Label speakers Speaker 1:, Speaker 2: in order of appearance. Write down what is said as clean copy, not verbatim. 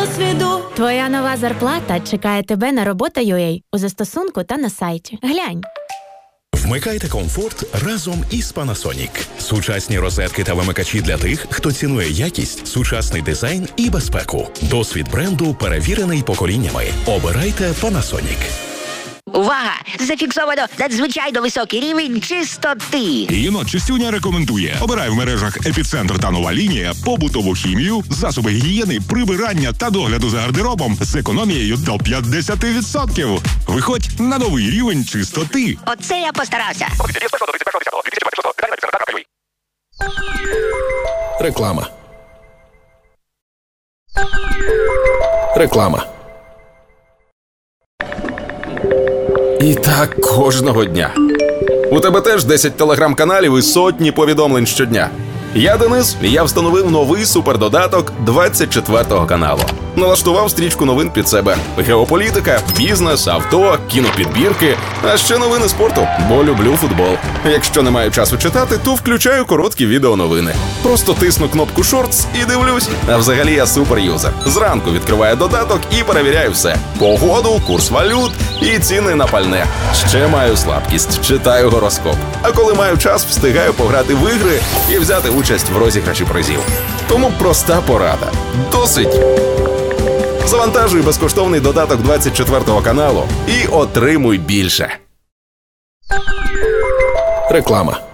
Speaker 1: досвіду.
Speaker 2: Твоя нова зарплата чекає тебе на робота.ua у застосунку та на сайті. Глянь.
Speaker 3: Вмикайте комфорт разом із Panasonic. Сучасні розетки та вимикачі для тих, хто цінує якість, сучасний дизайн і безпеку. Досвід бренду перевірений поколіннями. Обирайте Panasonic.
Speaker 4: Увага! Зафіксовано надзвичайно високий рівень чистоти.
Speaker 5: Єнот Чистюня рекомендує: обирай в мережах «Епіцентр» та «Нова лінія» побутову хімію, засоби гігієни, прибирання та догляду за гардеробом з економією до 50%. Виходь на новий рівень чистоти.
Speaker 4: Оце я постарався.
Speaker 3: Реклама. Реклама.
Speaker 6: І так кожного дня. У тебе теж 10 телеграм-каналів і сотні повідомлень щодня. Я Денис, і я встановив новий супердодаток 24-го каналу. Налаштував стрічку новин під себе. Геополітика, бізнес, авто, кінопідбірки, а ще новини спорту, бо люблю футбол. Якщо не маю часу читати, то включаю короткі відеоновини. Просто тисну кнопку «Шортс» і дивлюсь. А взагалі я суперюзер. Зранку відкриваю додаток і перевіряю все. Погоду, курс валют і ціни на пальне. Ще маю слабкість, читаю гороскоп. А коли маю час, встигаю пограти в ігри і взяти участь в розіграші призів. Тому проста порада. Досить! Завантажуй безкоштовний додаток 24-го каналу і отримуй більше.
Speaker 3: Реклама.